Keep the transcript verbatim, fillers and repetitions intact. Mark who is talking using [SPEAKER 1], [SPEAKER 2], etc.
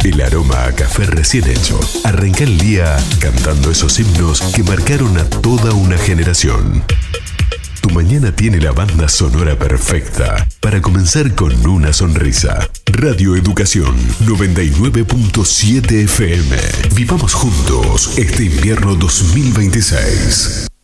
[SPEAKER 1] El aroma a café recién hecho. Arranca el día cantando esos himnos que marcaron a toda una generación. Tu mañana tiene la banda sonora perfecta para comenzar con una sonrisa. Radio Educación noventa y nueve punto siete F M. Vivamos juntos este invierno dos mil veintiséis.